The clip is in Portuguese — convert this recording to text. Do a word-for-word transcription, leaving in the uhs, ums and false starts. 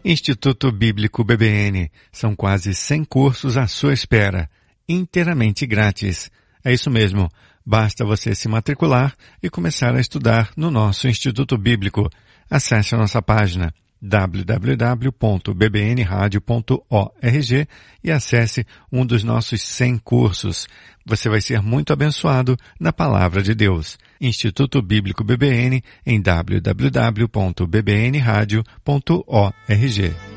Instituto Bíblico B B N. São quase cem cursos à sua espera, inteiramente grátis. É isso mesmo. Basta você se matricular e começar a estudar no nosso Instituto Bíblico. Acesse a nossa página w w w ponto b b n radio ponto org e acesse um dos nossos cem cursos. Você vai ser muito abençoado na Palavra de Deus. Instituto Bíblico B B N em w w w ponto b b n radio ponto org.